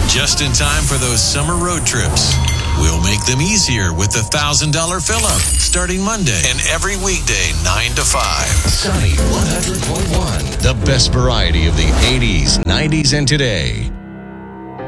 Just in time for those summer road trips. We'll make them easier with the $1,000 fill-up starting Monday and every weekday 9 to 5. Sunny 100.1. The best variety of the 80s, 90s, and today.